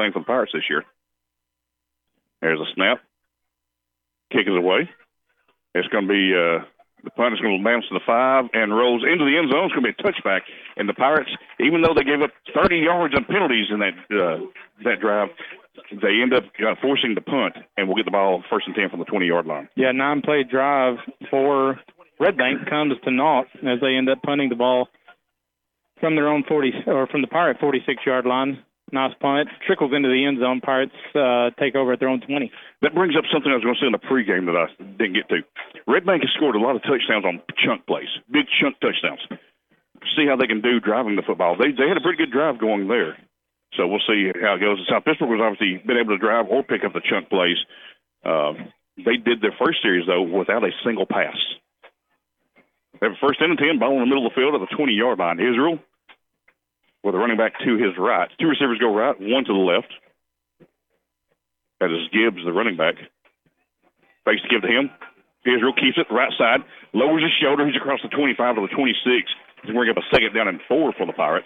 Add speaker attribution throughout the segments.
Speaker 1: playing for the Pirates this year. There's a snap. Kick is away. It's going to be the punt is going to bounce to the 5 and rolls into the end zone. It's going to be a touchback. And the Pirates, even though they gave up 30 yards on penalties in that drive, they end up forcing the punt, and we'll get the ball 1st and 10 from the 20-yard line.
Speaker 2: Yeah, 9-play drive for Red Bank comes to naught as they end up punting the ball from their own 40 or from the Pirate 46-yard line. Nice punt. Trickles into the end zone. Pirates take over at their own 20.
Speaker 1: That brings up something I was going to say in the pregame that I didn't get to. Red Bank has scored a lot of touchdowns on chunk plays, big chunk touchdowns. See how they can do driving the football. They had a pretty good drive going there. So we'll see how it goes. South Pittsburgh was obviously been able to drive or pick up the chunk plays. They did their first series, though, without a single pass. They have a 1st and 10, ball in the middle of the field at the 20-yard line. Israel with a running back to his right. 2 receivers go right, 1 to the left. That is Gibbs, the running back. Fakes to give to him. Israel keeps it right side, lowers his shoulder. He's across the 25 to the 26. He's going to give a 2nd down and 4 for the Pirates.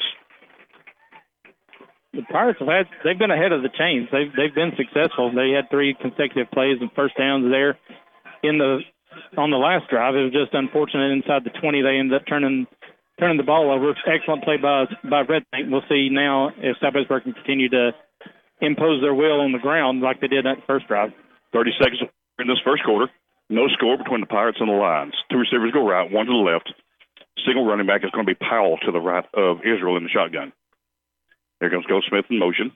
Speaker 2: The Pirates they've been ahead of the chains. They've been successful. They had 3 consecutive plays and first downs there on the last drive. It was just unfortunate inside the 20. They ended up turning the ball over. Excellent play by Red Bank. We'll see now if South Pittsburgh can continue to impose their will on the ground like they did that first drive.
Speaker 1: 30 seconds in this first quarter. No score between the Pirates and the Lions. 2 receivers go right, 1 to the left. Single running back is going to be Powell to the right of Israel in the shotgun. Here comes Goldsmith in motion.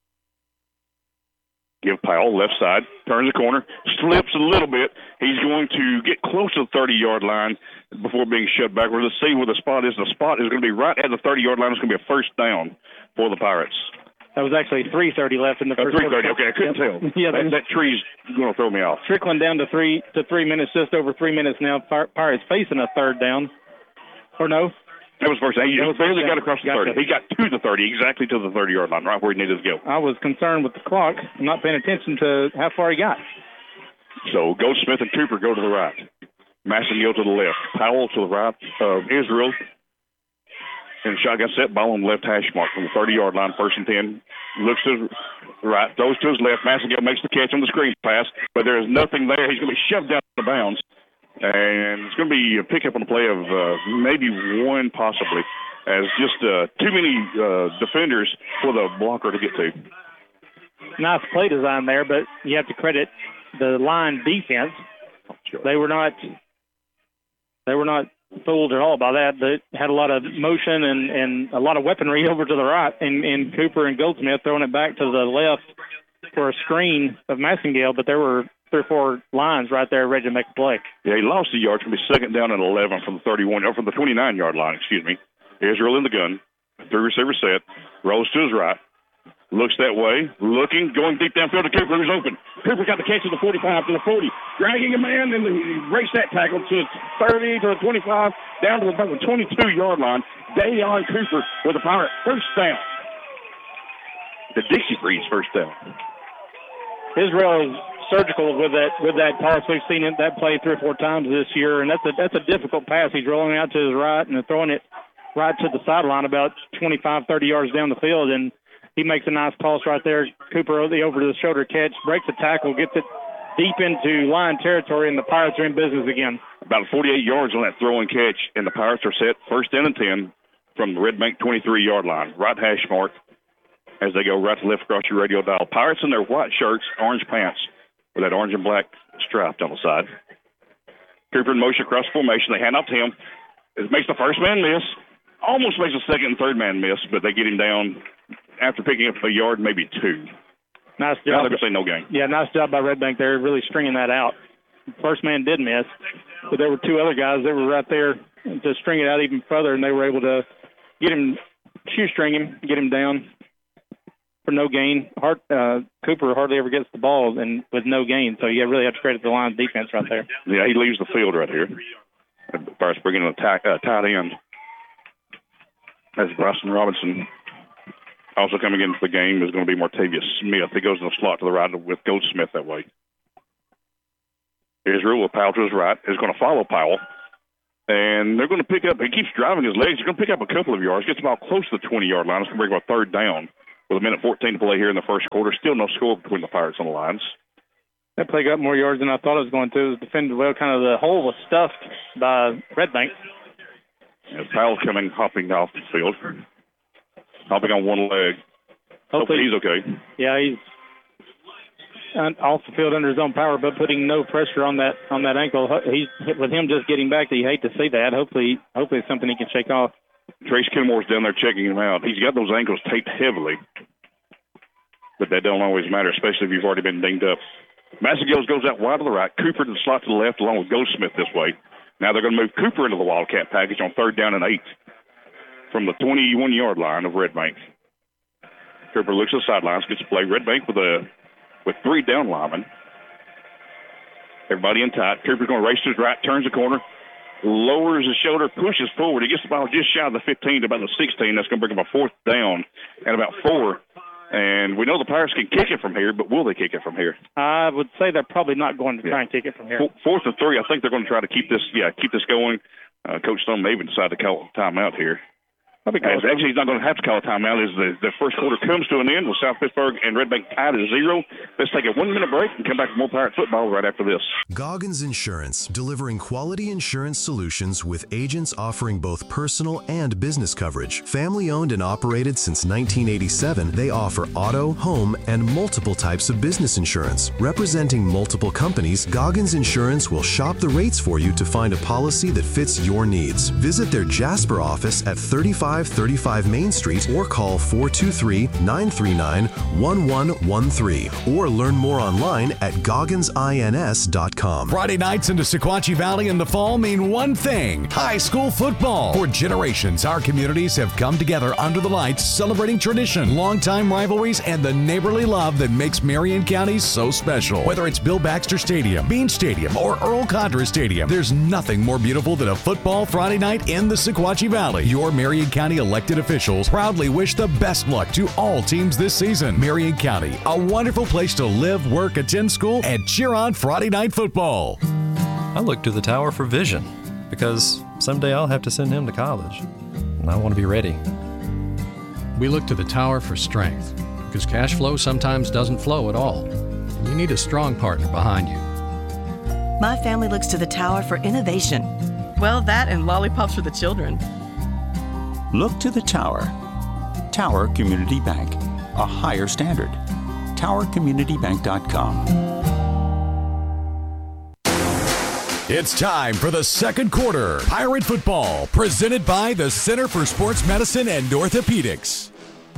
Speaker 1: Give Powell left side, turns the corner, slips a little bit. He's going to get close to the 30-yard line before being shoved backward. Let's see where the spot is. The spot is going to be right at the 30-yard line. It's going to be a 1st down for the Pirates.
Speaker 2: That was actually 3:30 left in the first quarter.
Speaker 1: 3:30. Okay, I couldn't tell.
Speaker 2: Yeah,
Speaker 1: that tree's going to throw me off.
Speaker 2: Trickling down to 3 minutes, just over 3 minutes now. Pirates facing a 3rd down. Or no?
Speaker 1: That was first. He just barely got across the 30. He got to the 30, exactly to the 30-yard line, right where he needed to go.
Speaker 2: I was concerned with the clock. I'm not paying attention to how far he got.
Speaker 1: So Goldsmith and Cooper go to the right. Massengill to the left. Powell to the right of Israel. And shotgun set, ball on the left hash mark from the 30-yard line, 1st and 10. Looks to the right, throws to his left. Massengill makes the catch on the screen pass, but there is nothing there. He's going to be shoved out of bounds. And it's going to be a pickup on the play of maybe 1 possibly, as just too many defenders for the blocker to get to.
Speaker 2: Nice play design there, but you have to credit the line defense. They were not fooled at all by that. They had a lot of motion and a lot of weaponry over to the right, and Cooper and Goldsmith throwing it back to the left for a screen of Massengill, but there were 3 or 4 lines right there ready to make a play.
Speaker 1: Yeah, he lost the yard. It's going to be 2nd down and 11 from the 31, or from the 29-yard line, excuse me. Israel in the gun. 3 receiver set. Rolls to his right. Looks that way. Looking. Going deep downfield to Cooper, who's open. Cooper got the catch at the 45 to the 40. Dragging a man, and he breaks that tackle to the 30, to the 25, down to the 22-yard line. Dayon Cooper with a Pirate 1st down. The Dixie Breeze 1st down.
Speaker 2: Israel is surgical with that pass. We've seen that play 3 or 4 times this year, and that's a difficult pass. He's rolling out to his right and throwing it right to the sideline about 25, 30 yards down the field, and he makes a nice toss right there. Cooper, the over-the-shoulder catch, breaks the tackle, gets it deep into line territory, and the Pirates are in business again.
Speaker 1: About 48 yards on that throw and catch, and the Pirates are set 1st and 10 from the Red Bank 23-yard line. Right hash mark as they go right to left across your radio dial. Pirates in their white shirts, orange pants, with that orange and black stripe on the side. Cooper in motion across formation. They hand off to him. It makes the 1st man miss. Almost makes the 2nd and 3rd man miss, but they get him down after picking up a yard, maybe 2.
Speaker 2: Nice job.
Speaker 1: Now they're going to say no gain.
Speaker 2: Yeah, nice job by Red Bank there, really stringing that out. First man did miss, but there were 2 other guys that were right there to string it out even further, and they were able to get him, shoestring him, get him down for no gain. Cooper hardly ever gets the ball and with no gain, so you really have to credit the Lions defense right there.
Speaker 1: Yeah, he leaves the field right here. Pirates bringing in a tight end. That's Bryson Robinson. Also coming into the game is going to be Martavius Smith. He goes in the slot to the right with Goldsmith that way. Israel with Powell to his right is going to follow Powell. And they're going to pick up, he keeps driving his legs. He's going to pick up a couple of yards, gets the ball close to the 20-yard line. It's going to bring up a 3rd down with 1:14 to play here in the first quarter. Still no score between the Pirates and the Lions.
Speaker 2: That play got more yards than I thought it was going to. It was defended well. Kind of the hole was stuffed by Red Bank.
Speaker 1: As Powell's hopping off the field, hopping on one leg. Hopefully he's okay.
Speaker 2: Yeah, he's off the field under his own power, but putting no pressure on that ankle. With him just getting back, you hate to see that. Hopefully it's something he can shake off.
Speaker 1: Trace Kenmore's down there checking him out. He's got those ankles taped heavily, but that don't always matter, especially if you've already been dinged up. Massagills goes out wide to the right. Cooper to the slot to the left, along with Goldsmith this way. Now they're going to move Cooper into the Wildcat package on 3rd down and 8 from the 21-yard line of Red Bank. Cooper looks at the sidelines, gets a play. Red Bank with 3 down linemen. Everybody in tight. Cooper's going to race to his right, turns the corner, lowers his shoulder, pushes forward. He gets the ball just shy of the 15 to about the 16. That's going to bring him a 4th down and about 4. And we know the Pirates can kick it from here, but will they kick it from here?
Speaker 2: I would say they're probably not going to try and kick it from here.
Speaker 1: 4th and 3. I think they're going to try to keep this going. Coach Stone may even decide to call a timeout here. Actually, he's not going to have to call a timeout as the first quarter comes to an end with South Pittsburgh and Red Bank tied at 0. Let's take a 1-minute break and come back with more Pirate football right after this.
Speaker 3: Goggins Insurance, delivering quality insurance solutions with agents offering both personal and business coverage. Family owned and operated since 1987, they offer auto, home, and multiple types of business insurance. Representing multiple companies, Goggins Insurance will shop the rates for you to find a policy that fits your needs. Visit their Jasper office at 3535 Main Street or call 423-939-1113 or learn more online at gogginsins.com.
Speaker 4: Friday nights in the Sequatchie Valley in the fall mean one thing: high school football. For generations, our communities have come together under the lights, celebrating tradition, longtime rivalries, and the neighborly love that makes Marion County so special. Whether it's Bill Baxter Stadium, Bean Stadium, or Earl Condra Stadium, there's nothing more beautiful than a football Friday night in the Sequatchie Valley. Your Marion County elected officials proudly wish the best luck to all teams this season. Marion County, a wonderful place to live, work, attend school, and cheer on Friday night football.
Speaker 5: I look to the Tower for vision because someday I'll have to send him to college, and I want to be ready.
Speaker 6: We look to the Tower for strength because cash flow sometimes doesn't flow at all. And you need a strong partner behind you.
Speaker 7: My family looks to the Tower for innovation.
Speaker 8: Well, that and lollipops for the children.
Speaker 9: Look to the Tower. Tower Community Bank, a higher standard. TowerCommunityBank.com.
Speaker 4: It's time for the second quarter. Pirate football, presented by the Center for Sports Medicine and Orthopedics.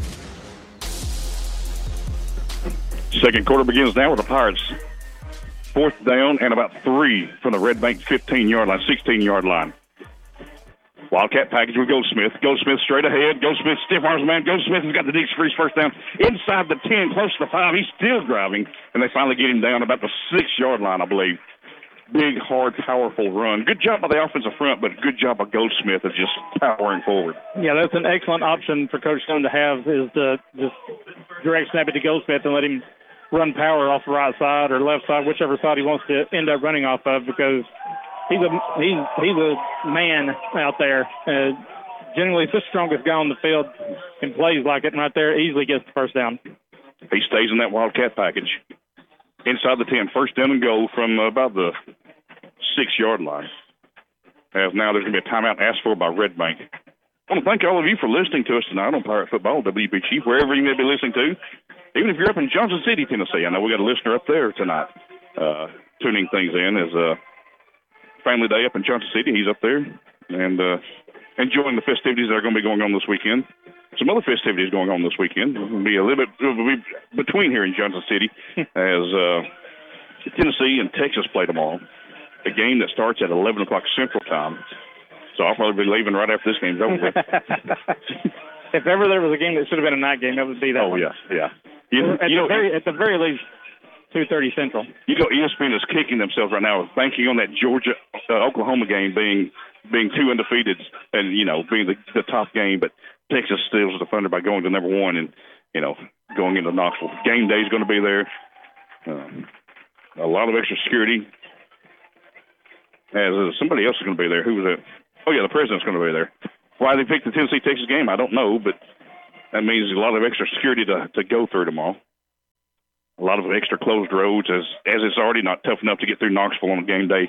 Speaker 1: Second quarter begins now with the Pirates. 4th down and about 3 from the Red Bank 15-yard line, 16-yard line. Wildcat package with Goldsmith. Goldsmith straight ahead. Goldsmith stiff arms man. Goldsmith has got the deep freeze first down inside the 10, close to the 5. He's still driving, and they finally get him down about the 6-yard line, I believe. Big, hard, powerful run. Good job by the offensive front, but good job by Goldsmith of just powering forward.
Speaker 2: Yeah, that's an excellent option for Coach Stone to have, is to just direct snap it to Goldsmith and let him run power off the right side or left side, whichever side he wants to end up running off of, because he's a man out there. Generally, he's the strongest guy on the field and plays like it, and right there easily gets the first down.
Speaker 1: He stays in that Wildcat package. Inside the 10, first down and goal from about the 6-yard line. As now there's going to be a timeout asked for by Red Bank. I want to thank all of you for listening to us tonight on Pirate Football, WBG, wherever you may be listening to. Even if you're up in Johnson City, Tennessee. I know we got a listener up there tonight tuning things in as family day up in Johnson City. He's up there and enjoying the festivities that are going to be going on this weekend. Some other festivities going on this weekend. It'll be a little bit between here in Johnson City as Tennessee and Texas play tomorrow. A game that starts at 11 o'clock Central Time. So I'll probably be leaving right after this game's over with.
Speaker 2: If ever there was a game that should have been a night game, that would be that one.
Speaker 1: Yeah.
Speaker 2: At the very least, 2:30 Central.
Speaker 1: You know, ESPN is kicking themselves right now, banking on that Georgia-Oklahoma game being 2 undefeated and, being the top game. But Texas steals the thunder by going to number 1 and, going into Knoxville. Game day is going to be there. A lot of extra security. As somebody else is going to be there. Who was that? Oh, yeah, the president's going to be there. Why they picked the Tennessee-Texas game, I don't know, but That means a lot of extra security to go through tomorrow. A lot of extra closed roads, as it's already not tough enough to get through Knoxville on a game day.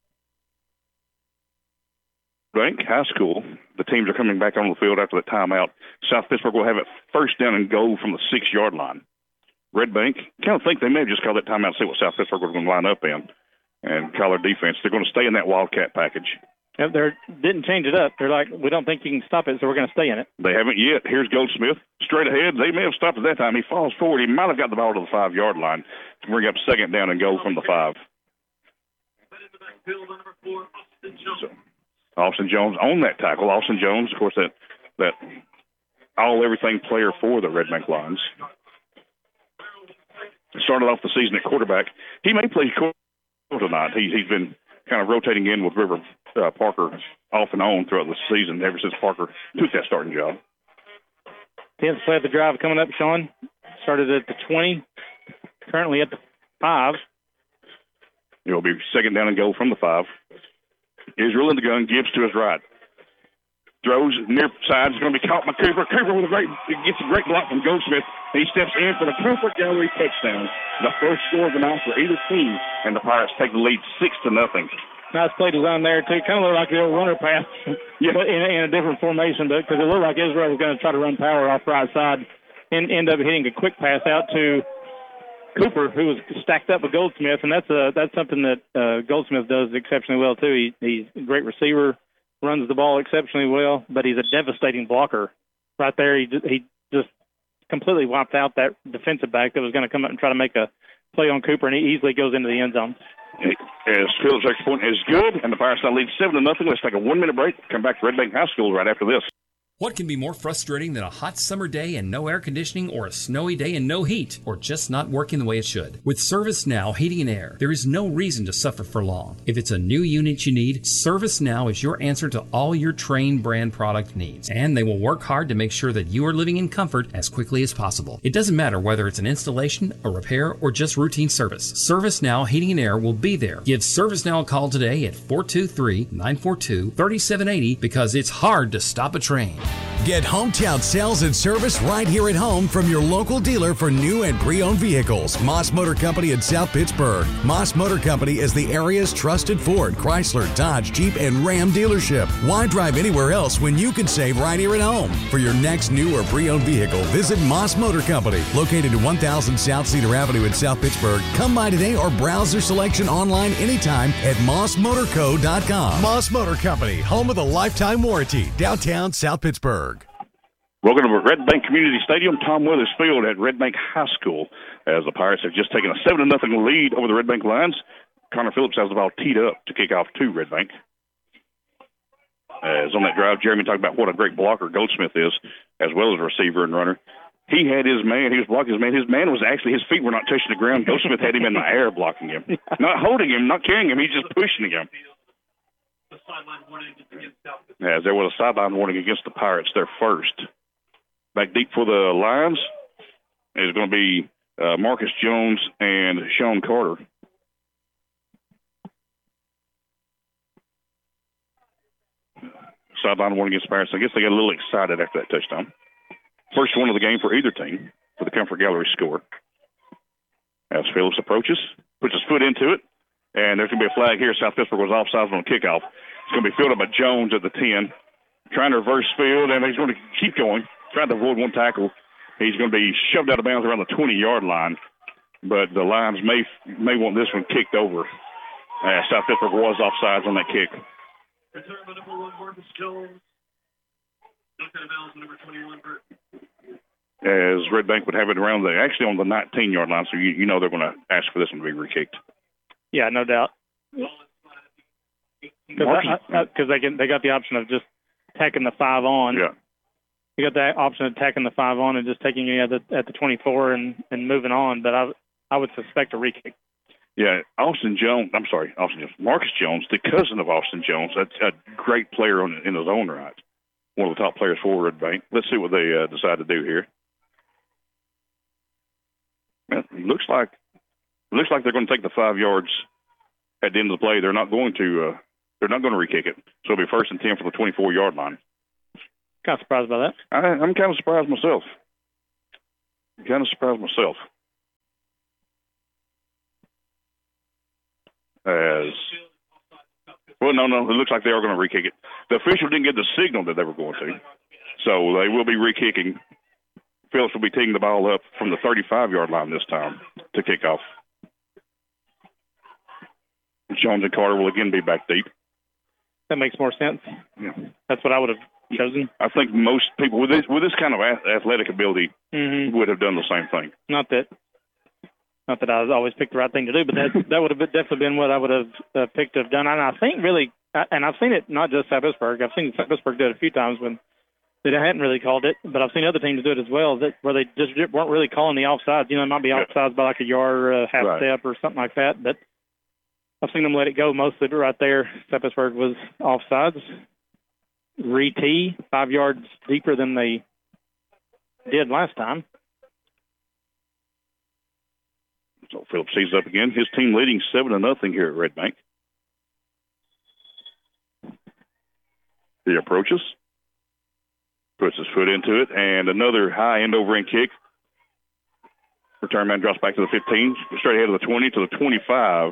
Speaker 1: Bank High School, the teams are coming back on the field after the timeout. South Pittsburg will have it first down and goal from the 6-yard line. Red Bank, kind of think they may have just called that timeout to see what South Pittsburg was going to line up in and call their defense. They're going to stay in that Wildcat package.
Speaker 2: Yep, they didn't change it up. They're like, we don't think you can stop it, so we're going to stay in it.
Speaker 1: They haven't yet. Here's Goldsmith straight ahead. They may have stopped at that time. He falls forward. He might have got the ball to the 5-yard line to bring up second down and goal from the 5. So, Austin Jones on that tackle. Austin Jones, of course, that all-everything player for the Red Bank Lions. Started off the season at quarterback. He may play quarterback tonight. He's been kind of rotating in with River Parker off and on throughout the season ever since Parker took that starting job.
Speaker 2: 10th play of the drive coming up, Sean. Started at the 20, currently at the 5.
Speaker 1: It'll be second down and goal from the 5. Israel in the gun, Gibbs to his right. Throws near side. It's going to be caught by Cooper. Cooper gets a great block from Goldsmith. He steps in for the Comfort Gallery touchdown. The first score of the night for either team, and the Pirates take the lead 6-0.
Speaker 2: Nice play design there, too. Kind of looked like the old runner pass, but in a different formation, because it looked like Israel was going to try to run power off right side and end up hitting a quick pass out to Cooper, who was stacked up with Goldsmith, and that's something that Goldsmith does exceptionally well, too. He's a great receiver, runs the ball exceptionally well, but he's a devastating blocker. Right there, he just completely wiped out that defensive back that was going to come up and try to make a play on Cooper, and he easily goes into the end zone.
Speaker 1: As Phillips' extra point is good, and the Pirates now lead 7-0. Let's take a 1-minute break. Come back to Red Bank High School right after this.
Speaker 10: What can be more frustrating than a hot summer day and no air conditioning, or a snowy day and no heat, or just not working the way it should? With ServiceNow Heating and Air, there is no reason to suffer for long. If it's a new unit you need, ServiceNow is your answer to all your Trane brand product needs. And they will work hard to make sure that you are living in comfort as quickly as possible. It doesn't matter whether it's an installation, a repair, or just routine service. ServiceNow Heating and Air will be there. Give ServiceNow a call today at 423-942-3780 because it's hard to stop a Trane.
Speaker 4: Get hometown sales and service right here at home from your local dealer for new and pre-owned vehicles. Moss Motor Company in South Pittsburg. Moss Motor Company is the area's trusted Ford, Chrysler, Dodge, Jeep, and Ram dealership. Why drive anywhere else when you can save right here at home? For your next new or pre-owned vehicle, visit Moss Motor Company, located at 1000 South Cedar Avenue in South Pittsburg. Come by today or browse their selection online anytime at mossmotorco.com. Moss Motor Company, home of the lifetime warranty, downtown South Pittsburgh.
Speaker 1: Welcome to Red Bank Community Stadium, Tom Weathers Field at Red Bank High School, as the Pirates have just taken a 7-0 lead over the Red Bank Lions. Connor Phillips has the ball teed up to kick off to Red Bank. As on that drive, Jeremy talked about what a great blocker Goldsmith is, as well as a receiver and runner. He had his man. He was blocking his man. His man was actually, his feet were not touching the ground. Goldsmith had him in the air blocking him. Not holding him, not carrying him. He's just pushing him. As there was a sideline warning against the Pirates, their first. Back deep for the Lions is going to be Marcus Jones and Sean Carter. Sideline warning against the Pirates. I guess they got a little excited after that touchdown. First one of the game for either team for the Comfort Gallery score. As Phillips approaches, puts his foot into it, and there's going to be a flag here. South Pittsburgh was offside on the kickoff. It's going to be fielded by Jones at the 10, trying to reverse field, and he's going to keep going. Trying to avoid one tackle. He's going to be shoved out of bounds around the 20-yard line, but the Lions may want this one kicked over. South Pittsburgh was offsides on that kick.
Speaker 11: Return by number 1, Marcus Jones. Knocked out of bounds, number 21.
Speaker 1: As Red Bank would have it around actually on the 19-yard line, so you know they're going to ask for this one to be re-kicked.
Speaker 2: Yeah, no doubt. Because they got the option of just tacking the 5 on.
Speaker 1: Yeah.
Speaker 2: You got that option of tacking the 5 on and just taking it at the 24 and moving on, but I would suspect a re-kick.
Speaker 1: Yeah, Marcus Jones, the cousin of Austin Jones, that's a great player in his own right. One of the top players for Red Bank. Let's see what they decide to do here. Well, it looks like they're going to take the 5 yards at the end of the play. They're not going to re-kick it. So it'll be 1st and 10 for the 24-yard line.
Speaker 2: Kind of surprised by that.
Speaker 1: I'm kind of surprised myself. No, it looks like they are going to re-kick it. The official didn't get the signal that they were going to, so they will be re-kicking. Phillips will be taking the ball up from the 35-yard line this time to kick off. Jones and Carter will again be back deep.
Speaker 2: That makes more sense.
Speaker 1: Yeah.
Speaker 2: That's what I would have chosen.
Speaker 1: I think most people with this kind of athletic ability would have done the same thing.
Speaker 2: Not that I always picked the right thing to do, but that would have definitely been what I would have picked to have done. And I think really, and I've seen it not just South Pittsburgh. I've seen South Pittsburgh do it a few times when they hadn't really called it, but I've seen other teams do it as well, where they just weren't really calling the offsides. It might be offsides by like a yard or a half step or something like that, but I've seen them let it go mostly, but right there, South Pittsburgh was offsides. Re-tee 5 yards deeper than they did last time.
Speaker 1: So Phillips sees up again. His team leading 7-0 here at Red Bank. He approaches, puts his foot into it, and another high end-over-end kick. Return man drops back to the 15, straight ahead of the 20 to the 25,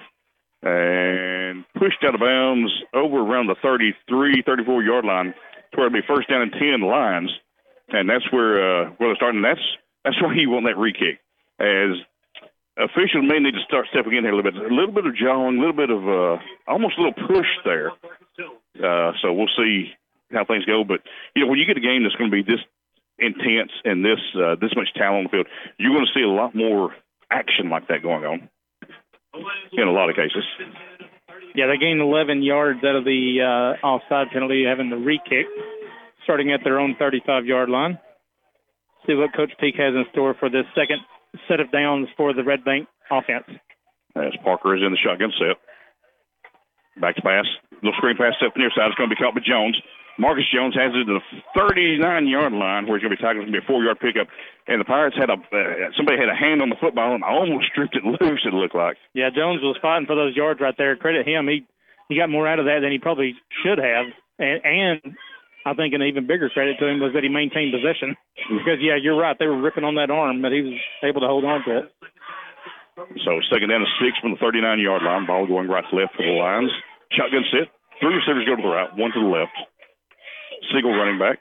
Speaker 1: and pushed out of bounds over around the 33, 34-yard line to where it'll be first down and 10 lines. And that's where they're starting. That's why you want that re-kick. As officials may need to start stepping in here a little bit of jawing, a little bit of almost a little push there. So we'll see how things go. But, when you get a game that's going to be this intense and this much talent on the field, you're going to see a lot more action like that going on in a lot of cases.
Speaker 2: Yeah, they gained 11 yards out of the offside penalty, having the re-kick, starting at their own 35-yard line. See what Coach Peak has in store for this second set of downs for the Red Bank offense.
Speaker 1: As Parker is in the shotgun set. Back to pass. Little screen pass set near side. It's going to be caught by Jones. Marcus Jones has it to the 39-yard line where he's going to be tackled. It's going to be a 4-yard pickup. And the Pirates had somebody had a hand on the football and almost stripped it loose, it looked like.
Speaker 2: Yeah, Jones was fighting for those yards right there. Credit him. He got more out of that than he probably should have. And I think an even bigger credit to him was that he maintained possession. Because, yeah, you're right. They were ripping on that arm, but he was able to hold on to it.
Speaker 1: So second down and 6 from the 39-yard line. Ball going right to left for the Lions. Shotgun set. 3 receivers go to the right, 1 to the left. Siegel running back.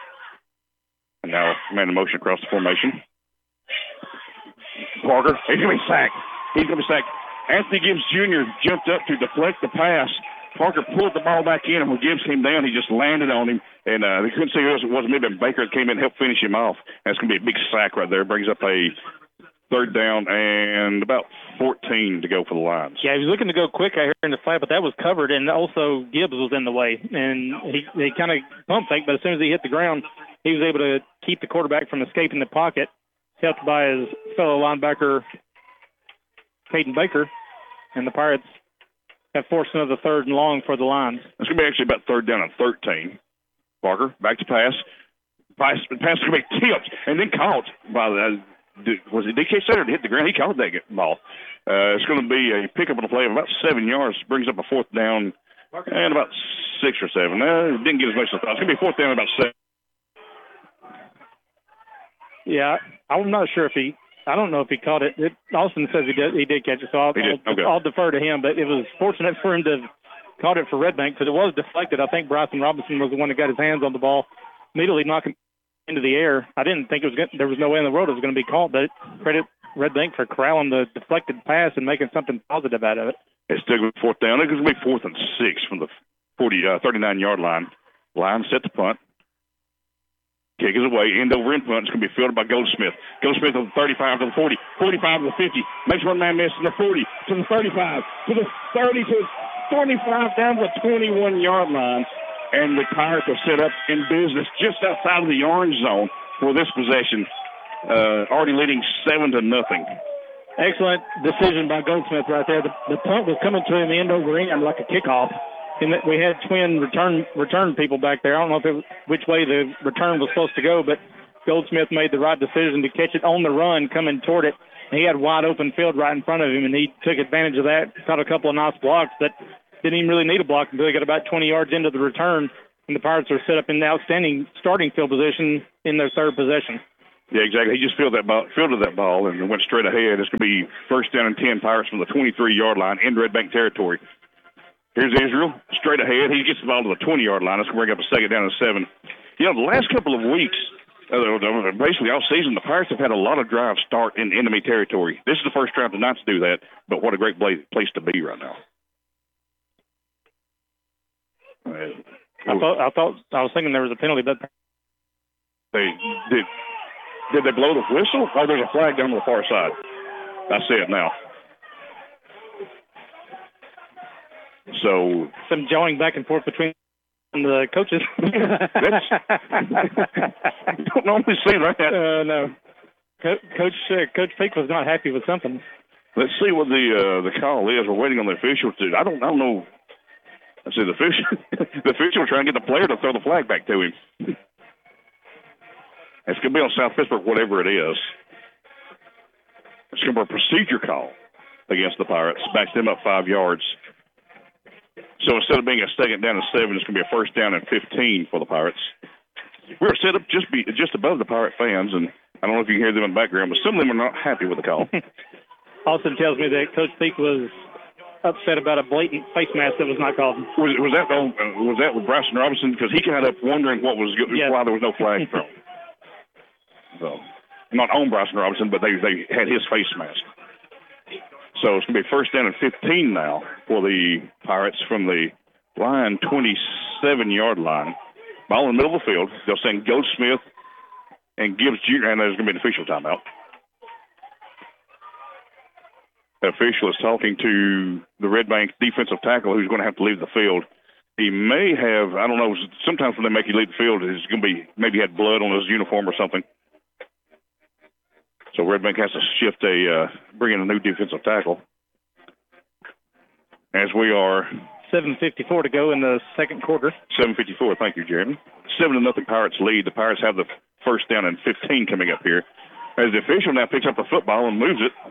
Speaker 1: And now man in motion across the formation. Parker, he's going to be sacked. Anthony Gibbs Jr. jumped up to deflect the pass. Parker pulled the ball back in, and when Gibbs came down, he just landed on him. And they couldn't see who else it was. Maybe Baker came in and helped finish him off. That's going to be a big sack right there. Brings up a third down and about 14 to go for the Lions.
Speaker 2: Yeah, he was looking to go quick out here in the flat, but that was covered, and also Gibbs was in the way. And he kind of pump faked, but as soon as he hit the ground, he was able to keep the quarterback from escaping the pocket, helped by his fellow linebacker, Peyton Baker. And the Pirates have forced another 3rd and long for the Lions.
Speaker 1: It's going to be actually about 3rd down and 13. Parker, back to pass. Pass is going to be tipped and then caught by was it DK Sutter to hit the ground? He caught that ball. It's going to be a pickup on the play of about 7 yards. Brings up a 4th down and about 6 or 7. It didn't get as much as I thought. It's going to be 4th down and about 7.
Speaker 2: Yeah, I'm not sure if I don't know if he caught it. Austin says he did catch it, so I'll defer to him. But it was fortunate for him to have caught it for Red Bank because it was deflected. I think Bryson Robinson was the one that got his hands on the ball, immediately knocking into the air. I didn't think there was no way in the world it was going to be caught, but credit Red Bank for corralling the deflected pass and making something positive out of it.
Speaker 1: It's still going to be 4th down. It's going to be 4th and 6 from the 39-yard line. Line set to punt. Kick is away. End-over-end punt. It's going to be fielded by Goldsmith. Goldsmith on the 35 to the 40. 45 to the 50. Makes one man miss from the 40 to the 35 to the 30 to the 25 down to the 21-yard line. And the Pirates are set up in business just outside of the orange zone for this possession. Already leading 7-0.
Speaker 2: Excellent decision by Goldsmith right there. The punt was coming to him end over end like a kickoff. And we had twin return people back there. I don't know which way the return was supposed to go, but Goldsmith made the right decision to catch it on the run coming toward it. He had wide open field right in front of him, and he took advantage of that, caught a couple of nice blocks that didn't even really need a block until he got about 20 yards into the return And the Pirates are set up in the outstanding starting field position in their third possession.
Speaker 1: Yeah, exactly. He just fielded that ball and went straight ahead. It's going to be first down and 10 Pirates from the 23-yard line in Red Bank territory. Here's Israel, straight ahead. He gets the ball to the 20-yard line. That's going to bring up a second down and 7. You know, the last couple of weeks, basically all season, the Pirates have had a lot of drives start in enemy territory. This is the first drive not to do that, but what a great place to be right now.
Speaker 2: I was thinking there was a penalty, but
Speaker 1: did they blow the whistle? Oh, there's a flag down on the far side. I see it now. So
Speaker 2: some jawing back and forth between the coaches.
Speaker 1: You don't normally see that.
Speaker 2: No. Coach Peak was not happy with something.
Speaker 1: Let's see what the call is. We're waiting on the official to. I don't know. I see the official trying to get the player to throw the flag back to him. It's going to be on South Pittsburgh, whatever it is. It's going to be a procedure call against the Pirates. Backs them up 5 yards. So instead of being a second down and 7, it's going to be a first down and 15 for the Pirates. We're set up just above the Pirate fans, and I don't know if you can hear them in the background, but some of them are not happy with the call.
Speaker 2: Austin tells me that Coach Peak was upset about a blatant face mask that was not called.
Speaker 1: Was that with Bryson Robinson? Because he got up wondering why there was no flag thrown. So, not on Bryson Robinson, but they had his face mask. So it's going to be first down and 15 now for the Pirates from the line, 27-yard line. Ball in the middle of the field. They'll send Goldsmith and Gibbs Jr., and there's going to be an official timeout. The official is talking to the Red Bank defensive tackle who's going to have to leave the field. He may have, I don't know, sometimes when they make you leave the field, it's going to be maybe he had blood on his uniform or something. So Red Bank has to bring in a new defensive tackle. As we are
Speaker 2: 7:54 to go in the second quarter.
Speaker 1: 7:54. Thank you, Jeremy. 7-0 Pirates lead. The Pirates have the first down and 15 coming up here. As the official now picks up the football and moves it.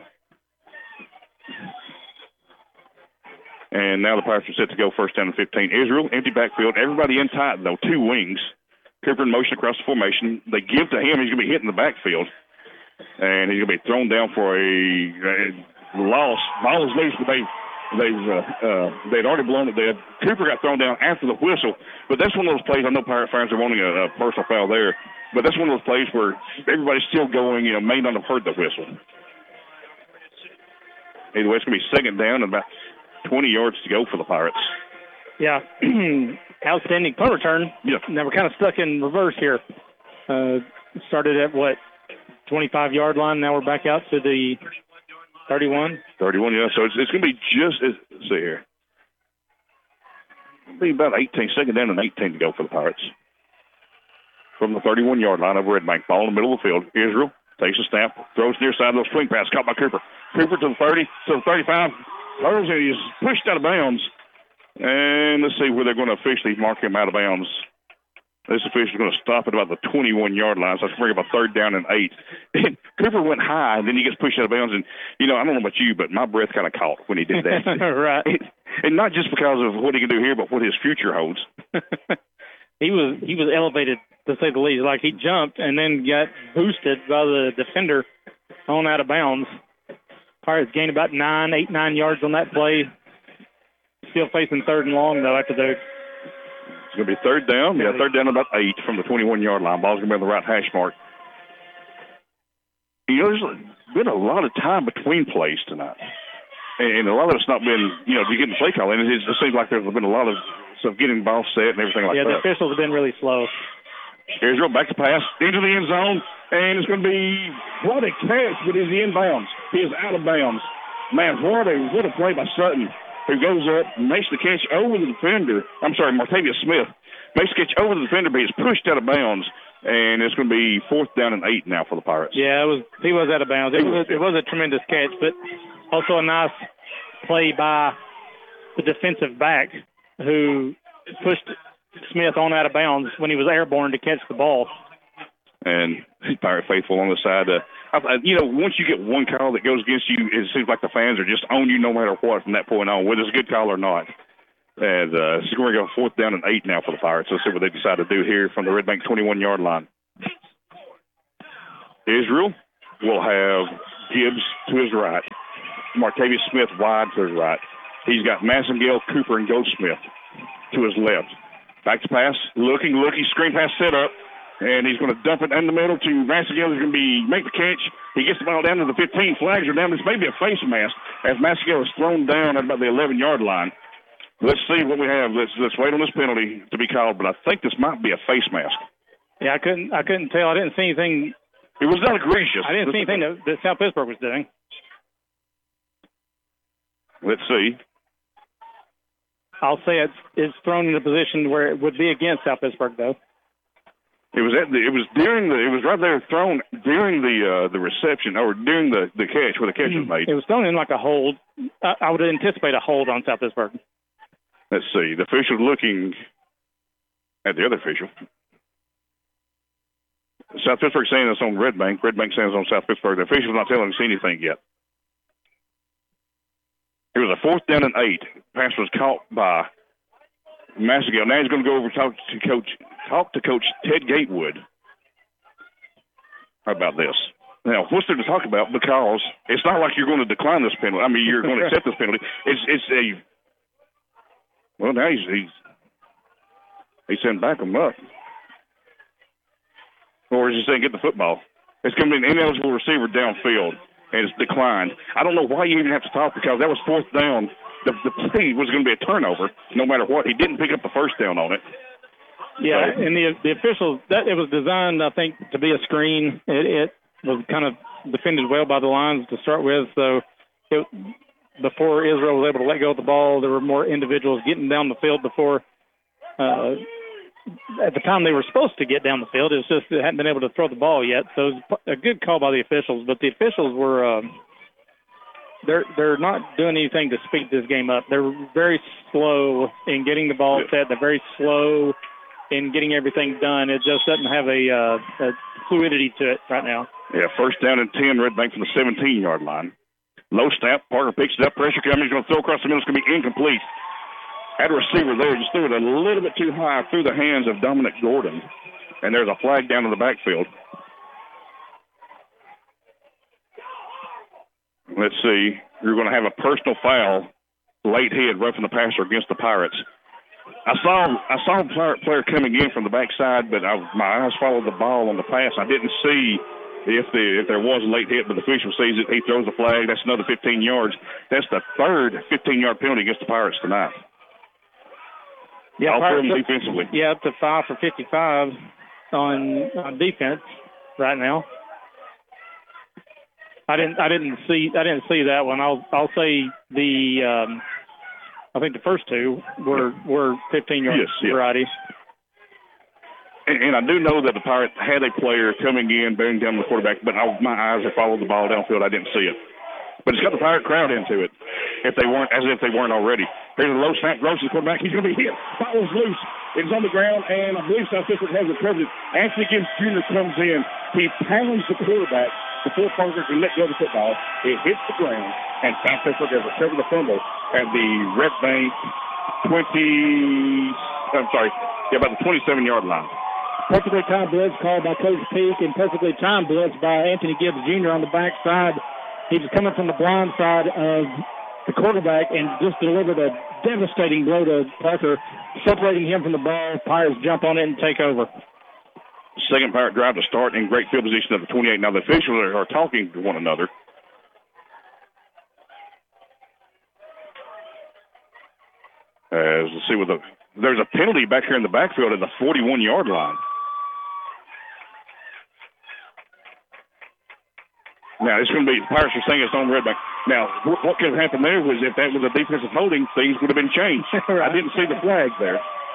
Speaker 1: And now the Pirates are set to go first down and 15. Israel, empty backfield. Everybody in tight, though. 2 wings. Cooper in motion across the formation. They give to him. He's going to be hitting the backfield. And he's going to be thrown down for a loss. Ball is loose, but they'd already blown it dead. Cooper got thrown down after the whistle. But that's one of those plays. I know Pirate fans are wanting a personal foul there. But that's one of those plays where everybody's still going, may not have heard the whistle. Either way, it's going to be second down and about 20 yards to go for the Pirates.
Speaker 2: Yeah. Outstanding punt return.
Speaker 1: Yeah.
Speaker 2: Now we're kind of stuck in reverse here. Started at 25-yard line. Now we're back out to the 31.
Speaker 1: 31, yeah. So it's going to be let's see here. It'll be about 18, second down and 18 to go for the Pirates. From the 31-yard line of Red Bank, ball in the middle of the field. Israel takes a snap, throws near side of the swing pass, caught by Cooper. Cooper to the 30, to the 35. Hurls and he's pushed out of bounds. And let's see where they're going to officially mark him out of bounds. This official is going to stop at about the 21-yard line, so it's going to bring up a third down and 8. And Cooper went high, and then he gets pushed out of bounds. And, I don't know about you, but my breath kind of caught when he did that.
Speaker 2: Right.
Speaker 1: And not just because of what he can do here, but what his future holds.
Speaker 2: He was elevated, to say the least. Like, he jumped and then got boosted by the defender on out of bounds. Pirates gained about 9 yards on that play. Still facing third and long, though, after the...
Speaker 1: It's going to be third down. Yeah, third down about 8 from the 21-yard line. Ball's going to be on the right hash mark. There's been a lot of time between plays tonight. And a lot of it's not been, to get the play call. And it seems like there's been a lot of stuff getting ball set and everything like that.
Speaker 2: Yeah, the officials have been really slow.
Speaker 1: Israel back to pass into the end zone. And it's going to be, what a catch, but he's inbounds. He is out of bounds. Man, what a play by Sutton, who goes up, makes the catch over the defender. I'm sorry, Martavius Smith makes the catch over the defender, but he's pushed out of bounds, and it's going to be fourth down and 8 now for the Pirates.
Speaker 2: Yeah, he was out of bounds. It was a tremendous catch, but also a nice play by the defensive back who pushed Smith on out of bounds when he was airborne to catch the ball.
Speaker 1: And Pirate faithful on the side. Once you get one call that goes against you, it seems like the fans are just on you no matter what from that point on, whether it's a good call or not. And it's going to go 4th down and 8 now for the Pirates. Let's see what they decide to do here from the Red Bank 21-yard line. Israel will have Gibbs to his right. Martavius Smith wide to his right. He's got Massengale, Cooper, and Goldsmith to his left. Back to pass. Looking. Screen pass set up. And he's going to dump it in the middle to Massengale. He's going to make the catch. He gets the ball down to the 15. Flags are down. This may be a face mask as Massengale is thrown down at about the 11-yard line. Let's see what we have. Let's wait on this penalty to be called, but I think this might be a face mask.
Speaker 2: Yeah, I couldn't tell. I didn't see anything.
Speaker 1: It was not egregious.
Speaker 2: I didn't see anything that South Pittsburgh was doing.
Speaker 1: Let's see.
Speaker 2: I'll say it's thrown in a position where it would be against South Pittsburgh, though.
Speaker 1: It was right there thrown during the reception or during the catch where the catch was made.
Speaker 2: It was thrown in like a hold. I would anticipate a hold on South Pittsburgh.
Speaker 1: Let's see. The official's looking at the other official. South Pittsburgh saying it's on Red Bank. Red Bank saying it's on South Pittsburgh. The official's not telling us anything yet. It was a 4th down and 8. Pass was caught by Massengale. Now he's going to go over and talk to Coach Ted Gatewood about this. Now, what's there to talk about? Because it's not like you're going to decline this penalty. I mean, you're going to accept this penalty. Well, now he's saying back him up. Or is he saying get the football? It's going to be an ineligible receiver downfield, and it's declined. I don't know why you even have to stop because that was 4th down. The play was going to be a turnover no matter what. He didn't pick up the 1st down on it.
Speaker 2: Yeah, and the officials, it was designed, I think, to be a screen. It was kind of defended well by the Lions to start with, so before Israel was able to let go of the ball, there were more individuals getting down the field before at the time they were supposed to get down the field. It's just they hadn't been able to throw the ball yet, so it was a good call by the officials. But the officials were they're not doing anything to speed this game up. They're very slow in getting the ball set. They're very slow in getting everything done. It just doesn't have a fluidity to it right now.
Speaker 1: Yeah, 1st down and 10, Red Bank from the 17-yard line. Low snap. Parker picks it up. Pressure coming. He's going to throw across the middle. It's going to be incomplete. Had a receiver there. Just threw it a little bit too high through the hands of Dominic Gordon. And there's a flag down in the backfield. Let's see. You're going to have a personal foul. Late hit, roughing the passer against the Pirates. I saw a Pirate player coming in from the backside, but my eyes followed the ball on the pass. I didn't see if there was a late hit, but the official sees it. He throws the flag. That's another 15 yards. That's the 3rd 15-yard penalty against the Pirates tonight.
Speaker 2: Yeah,
Speaker 1: all for them defensively.
Speaker 2: Yeah, up to 5 for 55 on defense right now. I didn't see that one. I'll say I think the first two were 15-yard variety.
Speaker 1: And I do know that the Pirates had a player coming in, bearing down the quarterback, but my eyes have followed the ball downfield. I didn't see it. But it's got the Pirate crowd into it, as if they weren't already. Here's a low snap, Gross, the quarterback. He's going to be hit. Ball's loose. It's on the ground, and I believe South Pittsburgh has it covered. Anthony Gibbs Jr. comes in. He pounds the quarterback before Parker can let go of the football. It hits the ground, and South Pittsburgh has recovered the fumble at the Red Bank about the 27-yard line.
Speaker 2: Perfectly timed blitz called by Coach Peak, and perfectly timed blitz by Anthony Gibbs Jr. on the backside. He was coming from the blind side of the quarterback and just delivered a devastating blow to Parker, separating him from the ball. Pirates jump on it and take over.
Speaker 1: Second Pirate drive to start in great field position at the 28. Now the officials are talking to one another. Let's see there's a penalty back here in the backfield at the 41-yard line. Now, it's going to be, Pirates are saying it's on Red Bank. Now, what could have happened there was if that was a defensive holding, things would have been changed. I didn't see the flag there.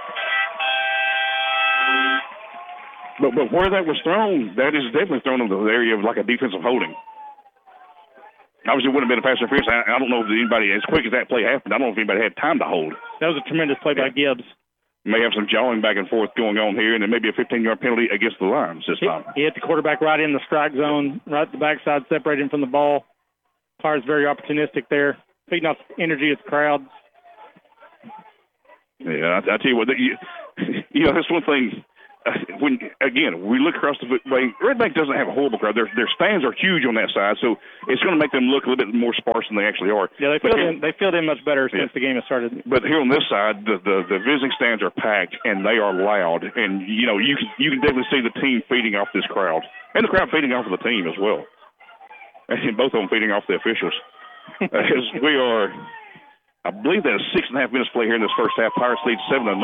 Speaker 1: But where that was thrown, that is definitely thrown in the area of like a defensive holding. Obviously, it wouldn't have been a pass interference. I don't know if anybody, as quick as that play happened, I don't know if anybody had time to hold.
Speaker 2: That was a tremendous play by Gibbs.
Speaker 1: May have some jawing back and forth going on here, and then maybe a 15-yard penalty against the Lions this time.
Speaker 2: He hit the quarterback right in the strike zone, right at the backside, separating from the ball. Pirates very opportunistic there, feeding off energy at the crowd.
Speaker 1: Yeah, I tell you what, that's one thing. When again we look across the way, Red Bank doesn't have a horrible crowd. Their stands are huge on that side, so it's going to make them look a little bit more sparse than they actually are.
Speaker 2: Yeah, they filled in much better since the game has started.
Speaker 1: But here on this side, the visiting stands are packed and they are loud, and you can definitely see the team feeding off this crowd, and the crowd feeding off of the team as well, and both of them feeding off the officials. As we are, I believe there's 6.5 minutes play here in this first half. Pirates lead 7-0.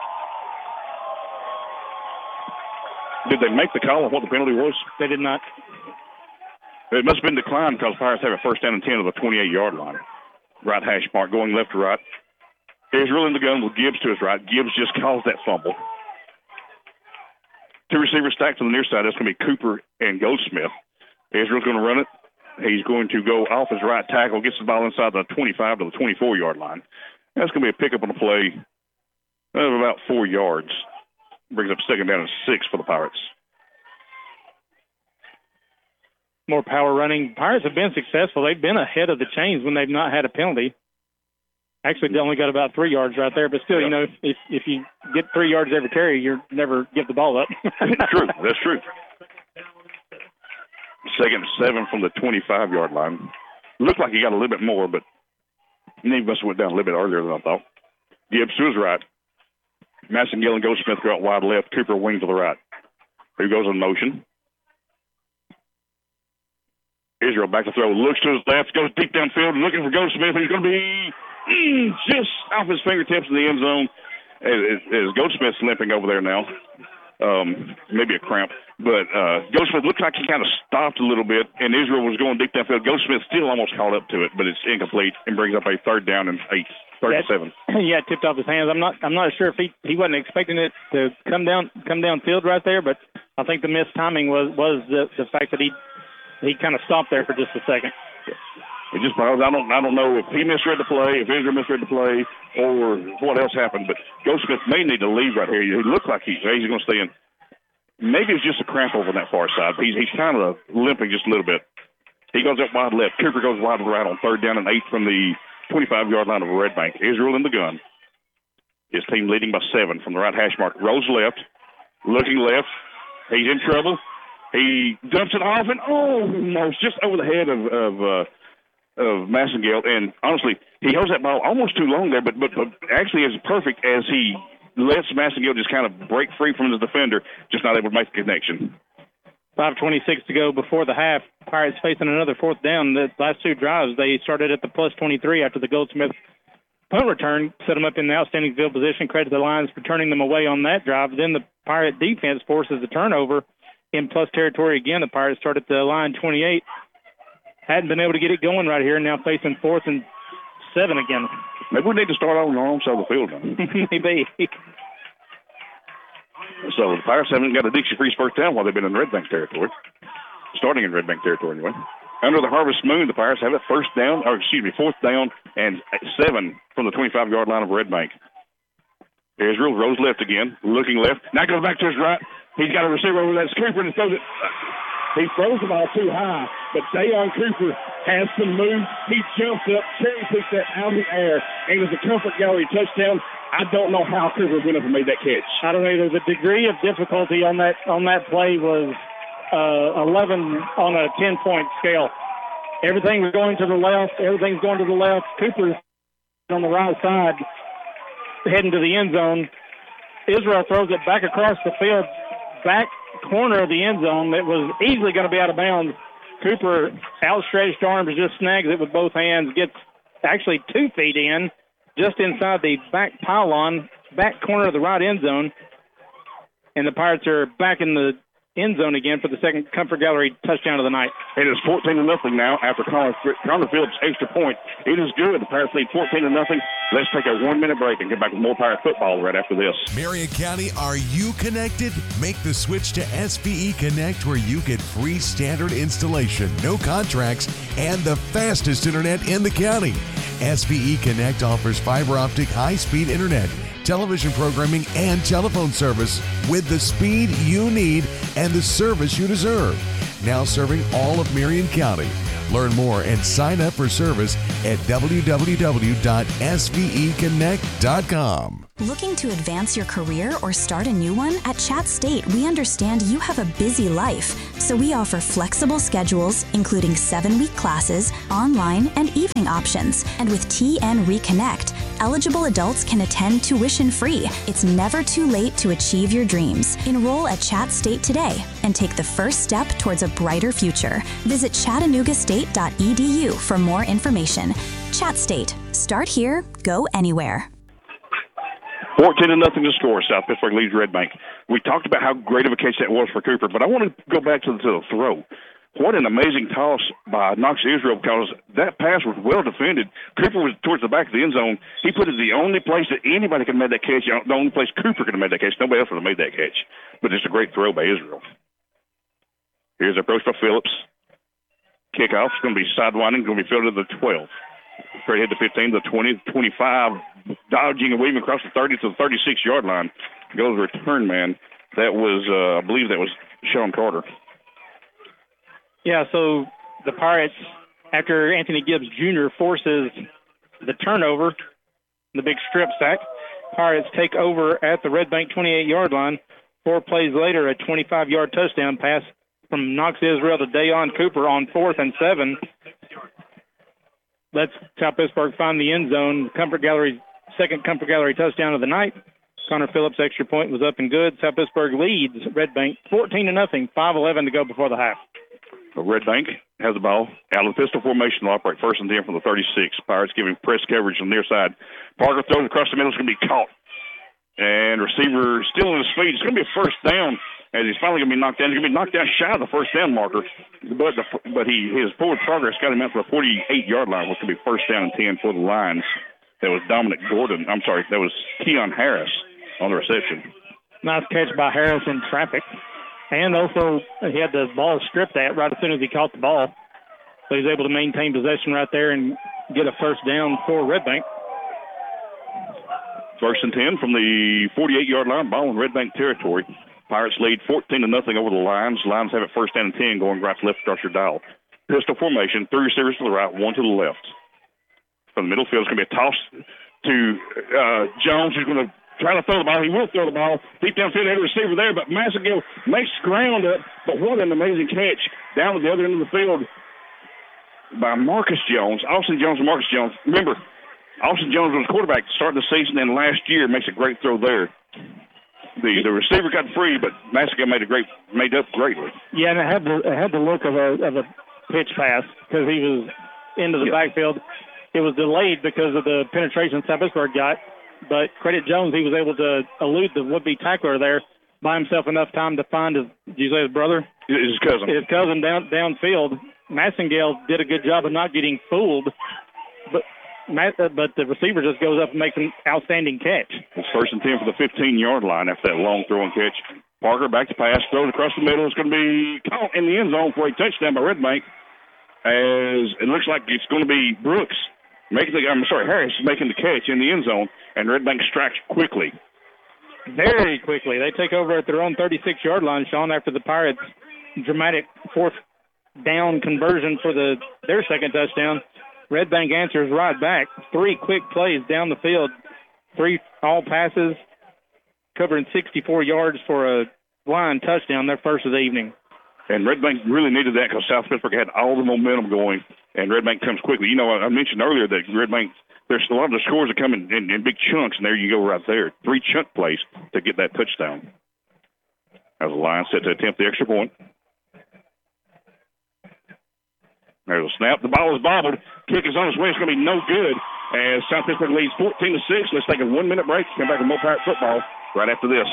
Speaker 1: Did they make the call on what the penalty was?
Speaker 2: They did not.
Speaker 1: It must have been declined because Pirates have a first down and 10 of the 28-yard line. Right hash mark going left to right. Israel in the gun with Gibbs to his right. Gibbs just caused that fumble. Two receivers stacked to the near side. That's going to be Cooper and Goldsmith. Israel's going to run it. He's going to go off his right tackle, gets the ball inside the 25 to the 24-yard line. That's going to be a pickup on the play of about 4 yards. Brings up second down and 6 for the Pirates.
Speaker 2: More power running. Pirates have been successful. They've been ahead of the chains when they've not had a penalty. Actually, they only got about 3 yards right there, but still, if you get 3 yards every carry, you never give the ball up.
Speaker 1: True. That's true. Second and 7 from the 25-yard line. Looked like he got a little bit more, but he must have went down a little bit earlier than I thought. Gibbs to his right. Massengill and Goldsmith go out wide left. Cooper wing to the right. Who goes in motion? Israel back to throw. Looks to his left. Goes deep downfield. Looking for Goldsmith. He's going to be just off his fingertips in the end zone. As Goldsmith's limping over there now. Maybe a cramp. But Goldsmith looked like he kind of stopped a little bit, and Israel was going deep downfield. Goldsmith still almost caught up to it, but it's incomplete and brings up a third down and 8. 37.
Speaker 2: Yeah, it tipped off his hands. I'm not sure if he wasn't expecting it to come downfield right there, but I think the missed timing was the fact that he kind of stopped there for just a second.
Speaker 1: It just I don't know if he misread the play, if Israel misread the play, or what else happened. But Goldsmith may need to leave right here. He looked like he's going to stay in. Maybe it's just a cramp over on that far side. He's kind of limping just a little bit. He goes up wide left. Cooper goes wide right on third down and 8 from the 25-yard line of Red Bank. Israel in the gun. His team leading by 7 from the right hash mark. Rolls left. Looking left. He's in trouble. He dumps it off, and no, it's just over the head of Massengill. And honestly, he holds that ball almost too long there, but actually is perfect as he lets Massengill just kind of break free from his defender, just not able to make the connection.
Speaker 2: 5:26 to go before the half. Pirates facing another fourth down. The last 2 drives, they started at the plus 23 after the Goldsmith punt return, set them up in the outstanding field position. Credit the Lions for turning them away on that drive. Then the Pirate defense forces the turnover in plus territory again. The Pirates start at the line 28. Hadn't been able to get it going right here, now facing 4th and 7 again.
Speaker 1: Maybe we need to start on the wrong side of the field now.
Speaker 2: Maybe.
Speaker 1: So the Pirates haven't got a Dixie Freeze first down while they've been in Red Bank territory. Starting in Red Bank territory anyway. Under the Harvest Moon, the Pirates have it 4th down and 7 from the 25-yard line of Red Bank. Israel rolls left again, looking left. Now goes back to his right. He's got a receiver over that Cooper and throws it. He throws the ball too high, but Dayon Cooper has some move. He jumps up, cherry picks that out of the air, and it's a comfort gallery touchdown. I don't know how Cooper went up and made that catch.
Speaker 2: I don't know either. The degree of difficulty on that play was 11 on a 10-point scale. Everything was going to the left. Everything's going to the left. Cooper's on the right side, heading to the end zone. Israel throws it back across the field, back corner of the end zone that was easily going to be out of bounds. Cooper, outstretched arms, just snags it with both hands, gets actually 2 feet in, just inside the back pylon, back corner of the right end zone. And the Pirates are back in the end zone again for the second Comfort Gallery touchdown of the night.
Speaker 1: It is 14-0 now after Connor Phillips' extra point. It is good. The Pirates lead 14-0. Let's take a 1-minute break and get back with more Pirate football right after this.
Speaker 4: Marion County, are you connected? Make the switch to SBE Connect, where you get free standard installation, no contracts, and the fastest internet in the county. SBE Connect offers fiber optic high-speed internet, television programming, and telephone service with the speed you need and the service you deserve. Now serving all of Marion County. Learn more and sign up for service at www.sveconnect.com.
Speaker 12: Looking to advance your career or start a new one? At Chat State, we understand you have a busy life, so we offer flexible schedules, including 7-week classes, online, and evening options. And with TN Reconnect, eligible adults can attend tuition-free. It's never too late to achieve your dreams. Enroll at Chat State today and take the first step towards a brighter future. Visit chattanoogastate.edu for more information. Chat State. Start here, go anywhere.
Speaker 1: 14-0 to score. South Pittsburgh leads Red Bank. We talked about how great of a catch that was for Cooper, but I want to go back to the throw. What an amazing toss by Knox Israel, because that pass was well defended. Cooper was towards the back of the end zone. He put it the only place that anybody could have made that catch, the only place Cooper could have made that catch. Nobody else would have made that catch. But it's a great throw by Israel. Here's the approach by Phillips. Kickoff is going to be sidewinding, going to be fielded to the 12. Straight ahead to 15, the 20, 25, dodging and weaving across the 30 to the 36-yard line. Goes return man. That was, I believe that was Sean Carter.
Speaker 2: Yeah, so the Pirates, after Anthony Gibbs Jr. forces the turnover, the big strip sack, Pirates take over at the Red Bank 28-yard line. 4 plays later, a 25-yard touchdown pass from Knox Israel to Dayon Cooper on 4th and 7. Lets South Pittsburgh find the end zone. Second Comfort Gallery touchdown of the night. Connor Phillips' extra point was up and good. South Pittsburgh leads Red Bank 14-0, 5:11 to go before the half.
Speaker 1: Red Bank has the ball out of the pistol formation. They'll operate 1st and 10 from the 36. Pirates giving press coverage on their side. Parker throws across the middle. It's going to be caught. And receiver still in his feet. It's going to be a first down as he's finally going to be knocked down. He's going to be knocked down shy of the first down marker. But his forward progress got him out to the 48-yard line, which could be 1st down and 10 for the Lions. That was that was Keon Harris on the reception.
Speaker 2: Nice catch by Harris in traffic. And also, he had the ball stripped at right as soon as he caught the ball. So he's able to maintain possession right there and get a first down for Red Bank.
Speaker 1: 1st and 10 from the 48-yard line, ball in Red Bank territory. Pirates lead 14-0 over the Lions. Lions have it 1st down and 10 going right to left across your dial. Pistol formation, 3 receivers to the right, 1 to the left. From the middle field, it's going to be a toss to Jones, who's going to try to throw the ball. He will throw the ball. Deep downfield, had a receiver there, but Massengill makes ground up. But what an amazing catch down at the other end of the field by Marcus Jones. Austin Jones and Marcus Jones. Remember, Austin Jones was quarterback starting the season, and last year makes a great throw there. The receiver got free, but Massengill made up greatly.
Speaker 2: Yeah, and it had the look of a pitch pass because he was into the backfield. It was delayed because of the penetration South Pittsburgh got, but credit Jones, he was able to elude the would-be tackler there, buy himself enough time to find his brother?
Speaker 1: His cousin.
Speaker 2: His cousin downfield. Massengill did a good job of not getting fooled, but the receiver just goes up and makes an outstanding catch.
Speaker 1: It's 1st and 10 for the 15-yard line after that long throw and catch. Parker back to pass, throws across the middle. It's going to be caught in the end zone for a touchdown by Red Bank, as it looks like it's going to be Brooks. Harris making the catch in the end zone, and Red Bank strikes quickly.
Speaker 2: Very quickly. They take over at their own 36-yard line, Sean, after the Pirates' dramatic 4th down conversion for their second touchdown. Red Bank answers right back. 3 quick plays down the field. 3 all passes, covering 64 yards for a line touchdown, their first of the evening.
Speaker 1: And Red Bank really needed that because South Pittsburgh had all the momentum going, and Red Bank comes quickly. You know, I mentioned earlier that Red Bank, there's a lot of the scores that come in big chunks, and there you go right there. 3 chunk plays to get that touchdown. As the Lions set to attempt the extra point. There's a snap. The ball is bobbled. Kick is on its way. It's going to be no good as South Pittsburgh leads 14-6. Let's take a 1-minute break. Come back with more Pirate football right after this.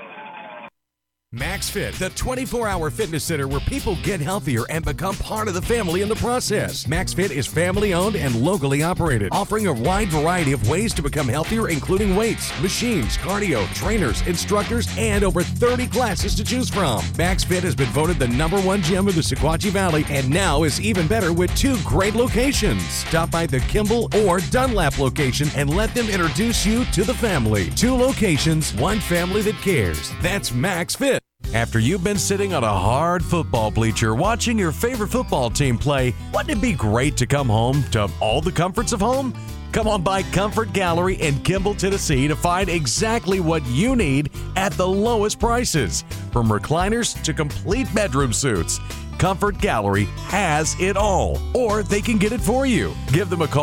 Speaker 4: MaxFit, the 24-hour fitness center where people get healthier and become part of the family in the process. MaxFit is family-owned and locally operated, offering a wide variety of ways to become healthier, including weights, machines, cardio, trainers, instructors, and over 30 classes to choose from. MaxFit has been voted the #1 gym of the Sequatchie Valley and now is even better with 2 great locations. Stop by the Kimball or Dunlap location and let them introduce you to the family. 2 locations, 1 family that cares. That's MaxFit. After you've been sitting on a hard football bleacher watching your favorite football team play, wouldn't it be great to come home to all the comforts of home? Come on by Comfort Gallery in Kimball, Tennessee to find exactly what you need at the lowest prices. From recliners to complete bedroom suites, Comfort Gallery has it all, or they can get it for you. Give them a call